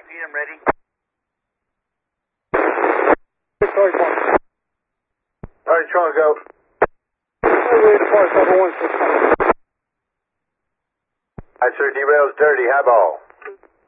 PM ready. Sorry, Mark. All right, Charlie, go. Highway Department 161. All right, sir, derail's dirty. High ball.